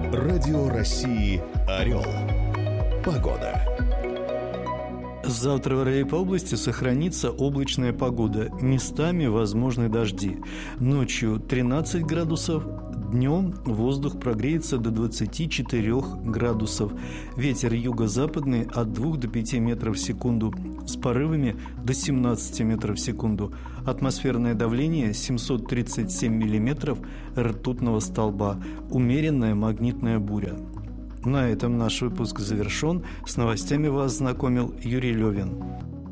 Радио России «Орел». Погода. Завтра в РФ по области сохранится облачная погода. Местами возможны дожди. Ночью 13 градусов, днем воздух прогреется до 24 градусов. Ветер юго-западный от 2 до 5 метров в секунду, с порывами до 17 метров в секунду. Атмосферное давление 737 миллиметров ртутного столба. Умеренная магнитная буря. На этом наш выпуск завершен. С новостями вас знакомил Юрий Левин.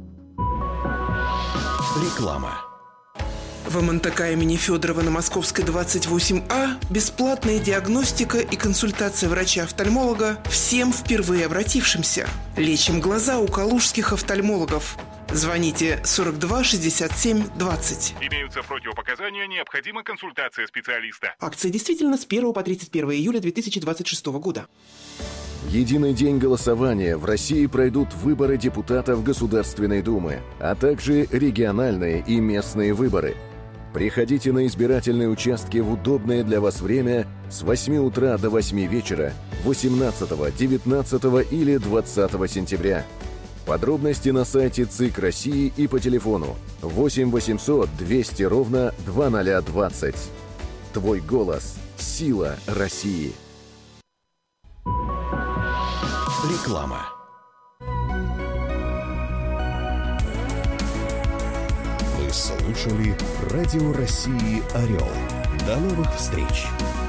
Реклама. В МНТК имени Федорова на Московской 28А бесплатная диагностика и консультация врача-офтальмолога всем впервые обратившимся. Лечим глаза у калужских офтальмологов. Звоните 42 67 20. Имеются противопоказания, необходима консультация специалиста. Акция действительно с 1 по 31 июля 2026 года. В единый день голосования в России пройдут выборы депутатов Государственной Думы, а также региональные и местные выборы. Приходите на избирательные участки в удобное для вас время с 8 утра до 8 вечера 18, 19 или 20 сентября. Подробности на сайте ЦИК России и по телефону 8 800 200 ровно 2020. Твой голос – сила России. Реклама. Вы слушали Радио России «Орел». До новых встреч!